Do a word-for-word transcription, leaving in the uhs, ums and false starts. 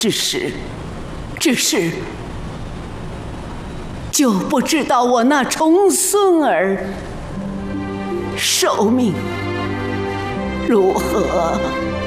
只是，只是，就不知道我那重孙儿寿命如何。